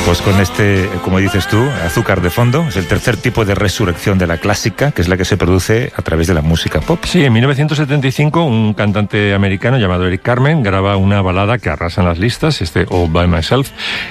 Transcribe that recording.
Pues con este, como dices tú, azúcar de fondo, es el tercer tipo de resurrección de la clásica, que es la que se produce a través de la música pop. Sí, en 1975 un cantante americano llamado Eric Carmen graba una balada que arrasa en las listas, All by Myself,